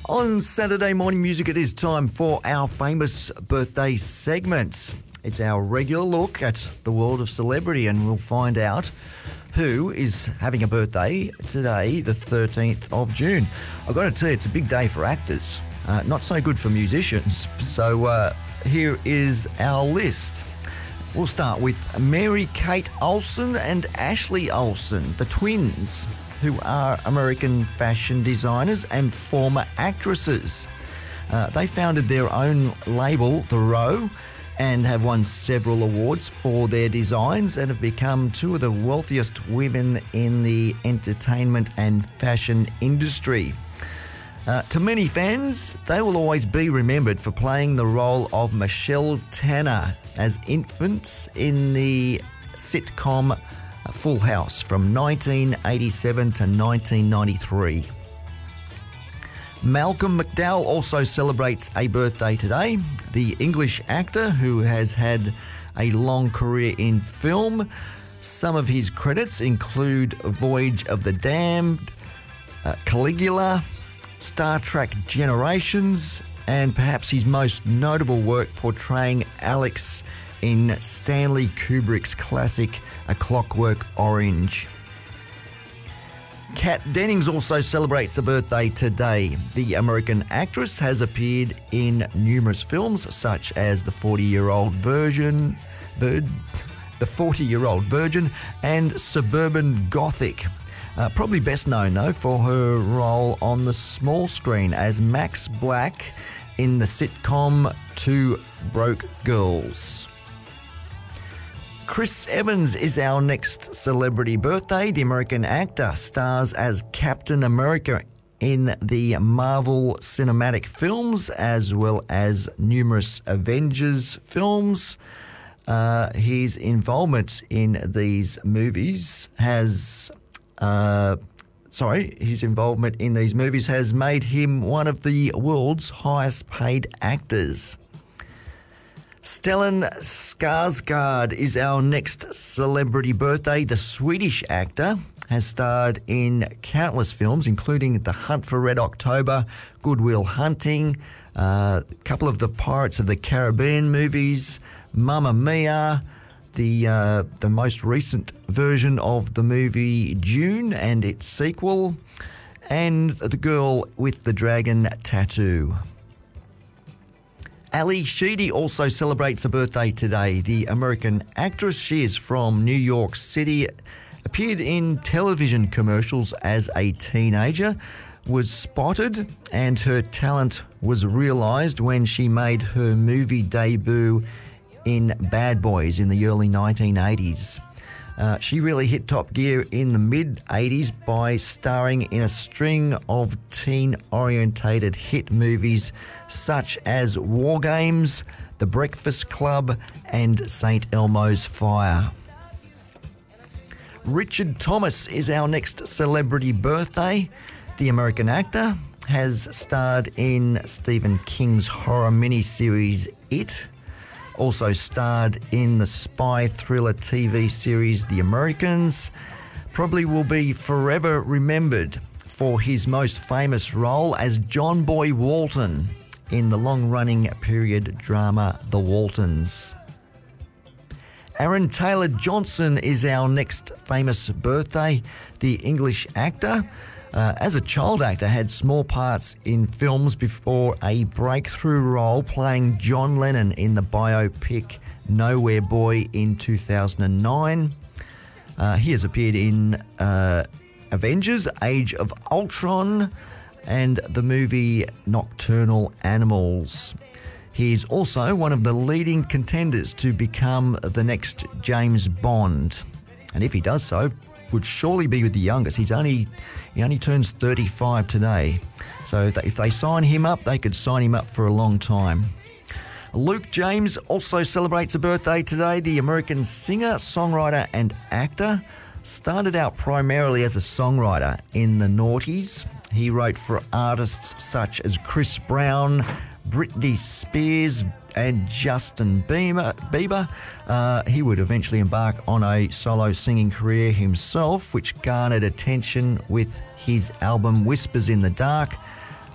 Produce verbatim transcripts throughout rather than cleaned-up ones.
On Saturday Morning Music, it is time for our famous birthday segment. It's our regular look at the world of celebrity, and we'll find out who is having a birthday today, the thirteenth of June. I've got to tell you, it's a big day for actors, uh, not so good for musicians. So uh, here is our list. We'll start with Mary-Kate Olsen and Ashley Olsen, the twins, who are American fashion designers and former actresses. Uh, they founded their own label, The Row, and have won several awards for their designs and have become two of the wealthiest women in the entertainment and fashion industry. Uh, to many fans, they will always be remembered for playing the role of Michelle Tanner as infants in the sitcom Full House from nineteen eighty-seven to nineteen ninety-three. Malcolm McDowell also celebrates a birthday today. The English actor who has had a long career in film. Some of his credits include Voyage of the Damned, uh, Caligula, Star Trek Generations, and perhaps his most notable work portraying Alex in Stanley Kubrick's classic A Clockwork Orange. Kat Dennings also celebrates a birthday today. The American actress has appeared in numerous films such as The forty-Year-Old Virgin, Vir- The forty-Year-Old Virgin and Suburban Gothic. Uh, probably best known, though, for her role on the small screen as Max Black in the sitcom Two Broke Girls. Chris Evans is our next celebrity birthday. The American actor stars as Captain America in the Marvel Cinematic films as well as numerous Avengers films. Uh, his involvement in these movies has... Uh, sorry, his involvement in these movies has made him one of the world's highest paid actors. Stellan Skarsgård is our next celebrity birthday. The Swedish actor has starred in countless films, including The Hunt for Red October, Good Will Hunting, uh, a couple of the Pirates of the Caribbean movies, Mamma Mia, the uh, the most recent version of the movie Dune and its sequel, and The Girl with the Dragon Tattoo. Ali Sheedy also celebrates a birthday today. The American actress, she is from New York City, appeared in television commercials as a teenager, was spotted, and her talent was realised when she made her movie debut in Bad Boys in the early nineteen eighties. Uh, she really hit top gear in the mid-eighties by starring in a string of teen-orientated hit movies such as War Games, The Breakfast Club, and Saint Elmo's Fire. Richard Thomas is our next celebrity birthday. The American actor has starred in Stephen King's horror miniseries It, also starred in the spy thriller T V series The Americans. Probably will be forever remembered for his most famous role as John Boy Walton in the long-running period drama The Waltons. Aaron Taylor-Johnson is our next famous birthday. The English actor, Uh, as a child actor, had small parts in films before a breakthrough role playing John Lennon in the biopic Nowhere Boy in two thousand nine. Uh, he has appeared in uh, Avengers, Age of Ultron, and the movie Nocturnal Animals. He is also one of the leading contenders to become the next James Bond. And if he does so, would surely be with the youngest. He's only he only turns thirty-five today. So if they sign him up, they could sign him up for a long time. Luke James also celebrates a birthday today. The American singer, songwriter and actor started out primarily as a songwriter in the noughties. He wrote for artists such as Chris Brown, Britney Spears and Justin Bieber. Bieber. Uh, he would eventually embark on a solo singing career himself, which garnered attention with his album Whispers in the Dark.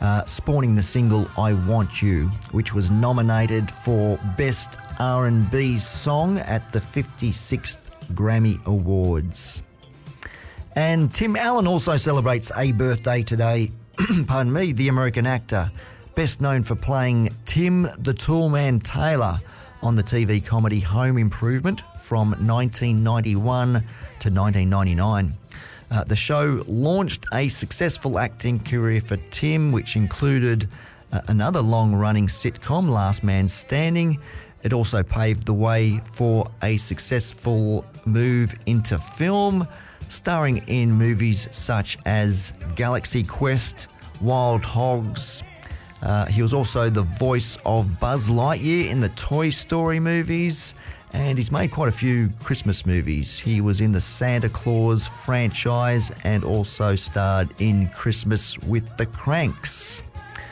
uh, spawning the single I Want You, which was nominated for Best R and B Song at the fifty-sixth Grammy Awards. And Tim Allen also celebrates a birthday today. Pardon me, the American actor, best known for playing Tim the Toolman Taylor on the T V comedy Home Improvement from nineteen ninety-one to nineteen ninety-nine. Uh, the show launched a successful acting career for Tim, which included uh, another long-running sitcom, Last Man Standing. It also paved the way for a successful move into film, starring in movies such as Galaxy Quest, Wild Hogs. Uh, he was also the voice of Buzz Lightyear in the Toy Story movies, and he's made quite a few Christmas movies. He was in the Santa Claus franchise and also starred in Christmas with the Cranks.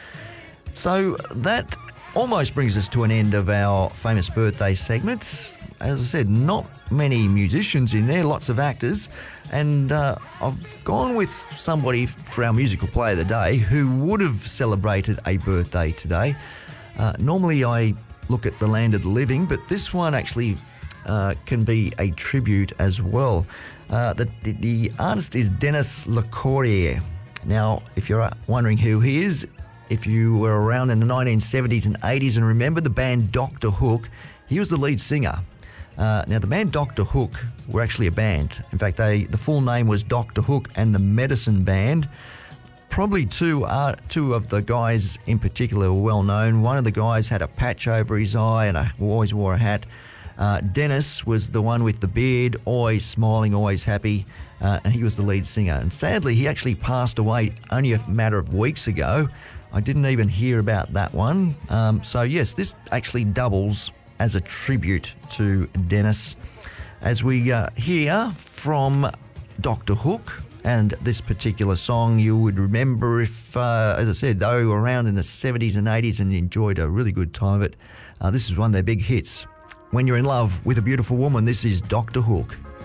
So that almost brings us to an end of our famous birthday segment. As I said, not many musicians in there, lots of actors, and uh, I've gone with somebody for our musical play of the day who would have celebrated a birthday today. Uh, normally I look at the land of the living, but this one actually uh, can be a tribute as well. Uh, the, the, the artist is Denis Lecordier. Now, if you're wondering who he is, if you were around in the nineteen seventies and eighties and remember the band Doctor Hook, he was the lead singer. Uh, now, the band Doctor Hook were actually a band. In fact, they the full name was Doctor Hook and the Medicine Band. Probably two uh, two of the guys in particular were well known. One of the guys had a patch over his eye and a, always wore a hat. Uh, Dennis was the one with the beard, always smiling, always happy, uh, and he was the lead singer. And sadly, he actually passed away only a matter of weeks ago. I didn't even hear about that one. Um, so yes, this actually doubles as a tribute to Dennis, as we uh, hear from Doctor Hook. And this particular song you would remember if, uh, as I said, they were around in the seventies and eighties and enjoyed a really good time of it. Uh, this is one of their big hits. When you're in love with a beautiful woman, this is Doctor Hook.